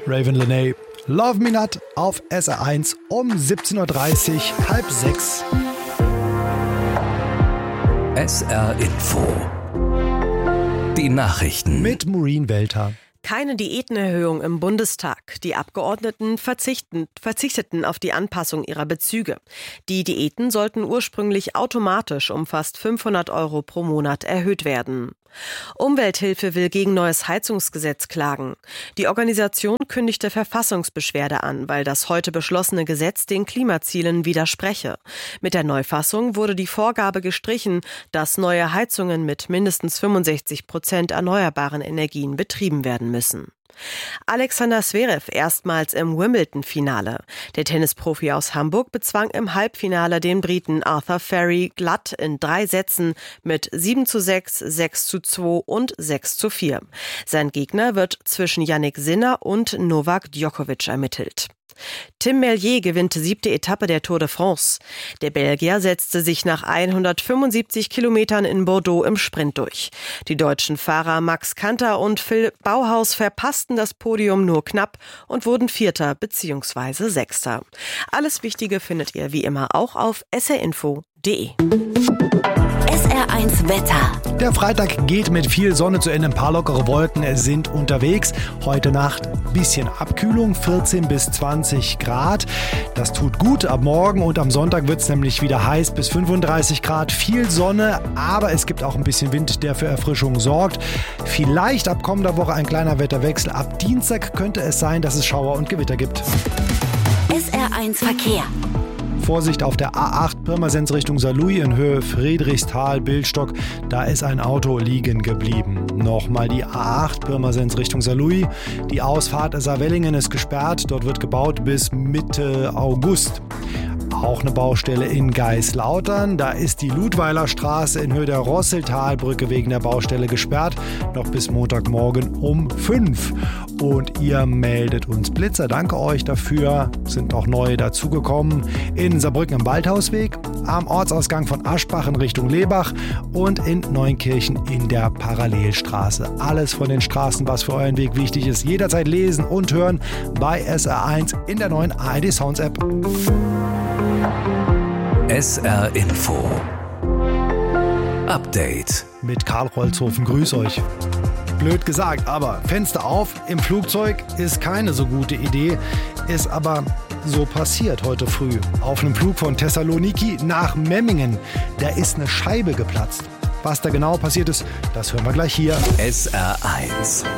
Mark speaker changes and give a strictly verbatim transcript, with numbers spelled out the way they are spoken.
Speaker 1: Raven Lenae, Love Me Not auf S R eins um siebzehn Uhr dreißig, halb sechs.
Speaker 2: S R Info. Die Nachrichten.
Speaker 1: Mit Maureen Welter.
Speaker 3: Keine Diätenerhöhung im Bundestag. Die Abgeordneten verzichten, verzichteten auf die Anpassung ihrer Bezüge. Die Diäten sollten ursprünglich automatisch um fast fünfhundert Euro pro Monat erhöht werden. Umwelthilfe will gegen neues Heizungsgesetz klagen. Die Organisation kündigte Verfassungsbeschwerde an, weil das heute beschlossene Gesetz den Klimazielen widerspreche. Mit der Neufassung wurde die Vorgabe gestrichen, dass neue Heizungen mit mindestens fünfundsechzig Prozent erneuerbaren Energien betrieben werden müssen. Alexander Zverev erstmals im Wimbledon-Finale. Der Tennisprofi aus Hamburg bezwang im Halbfinale den Briten Arthur Ferry glatt in drei Sätzen mit sieben zu sechs, sechs zu zwei und sechs zu vier. Sein Gegner wird zwischen Jannik Sinner und Novak Djokovic ermittelt. Tim Merlier gewinnt die siebte Etappe der Tour de France. Der Belgier setzte sich nach hundertfünfundsiebzig Kilometern in Bordeaux im Sprint durch. Die deutschen Fahrer Max Kanter und Phil Bauhaus verpassten das Podium nur knapp und wurden Vierter bzw. Sechster. Alles Wichtige findet ihr wie immer auch auf s r info punkt d e.
Speaker 4: S R eins Wetter.
Speaker 1: Der Freitag geht mit viel Sonne zu Ende. Ein paar lockere Wolken sind unterwegs. Heute Nacht ein bisschen Abkühlung, vierzehn bis zwanzig Grad. Das tut gut. Ab morgen und am Sonntag wird es nämlich wieder heiß bis fünfunddreißig Grad. Viel Sonne, aber es gibt auch ein bisschen Wind, der für Erfrischung sorgt. Vielleicht ab kommender Woche ein kleiner Wetterwechsel. Ab Dienstag könnte es sein, dass es Schauer und Gewitter gibt.
Speaker 4: S R eins Verkehr.
Speaker 1: Vorsicht auf der A acht Pirmasens Richtung Saarlouis in Höhe Friedrichsthal-Bildstock. Da ist ein Auto liegen geblieben. Nochmal die A acht Pirmasens Richtung Saarlouis. Die Ausfahrt Saarwellingen ist gesperrt. Dort wird gebaut bis Mitte August. Auch eine Baustelle in Geislautern. Da ist die Ludweiler Straße in Höhe der Rosseltalbrücke wegen der Baustelle gesperrt. Noch bis Montagmorgen um fünf. Und ihr meldet uns Blitzer. Danke euch dafür. Sind auch neue dazugekommen. In Saarbrücken am Waldhausweg, am Ortsausgang von Aschbach in Richtung Lebach und in Neunkirchen in der Parallelstraße. Alles von den Straßen, was für euren Weg wichtig ist. Jederzeit lesen und hören bei S R eins in der neuen A R D Sounds App.
Speaker 2: S R Info. Update.
Speaker 1: Mit Karl Rolzhofen, grüß euch. Blöd gesagt, aber Fenster auf im Flugzeug ist keine so gute Idee, ist aber so passiert heute früh. Auf einem Flug von Thessaloniki nach Memmingen, da ist eine Scheibe geplatzt. Was da genau passiert ist, das hören wir gleich hier.
Speaker 2: S R eins.